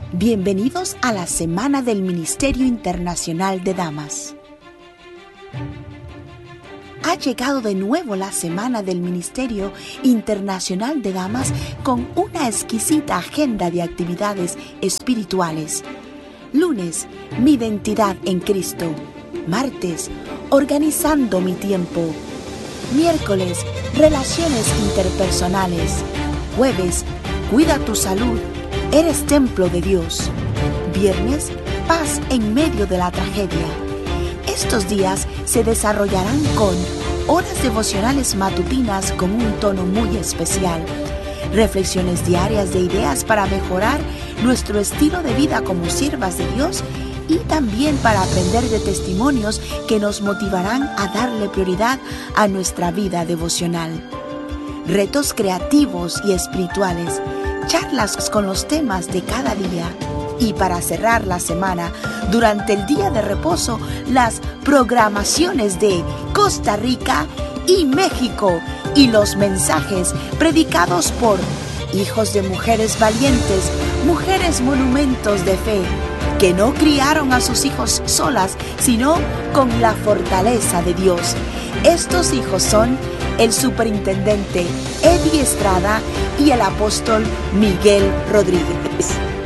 Bienvenidos a la Semana del Ministerio Internacional de Damas. Ha llegado de nuevo la Semana del Ministerio Internacional de Damas con una exquisita agenda de actividades espirituales. Lunes, mi identidad en Cristo. Martes, organizando mi tiempo. Miércoles, relaciones interpersonales. Jueves, cuida tu salud. Eres templo de Dios. Viernes, paz en medio de la tragedia. Estos días se desarrollarán con horas devocionales matutinas con un tono muy especial, reflexiones diarias de ideas para mejorar nuestro estilo de vida como siervas de Dios y también para aprender de testimonios que nos motivarán a darle prioridad a nuestra vida devocional. Retos creativos y espirituales, charlas con los temas de cada día. Y para cerrar la semana, durante el día de reposo, las programaciones de Costa Rica y México y los mensajes predicados por hijos de mujeres valientes, mujeres monumentos de fe, que no criaron a sus hijos solas, sino con la fortaleza de Dios. Estos hijos son el superintendente Eddie Estrada y el apóstol Miguel Rodríguez.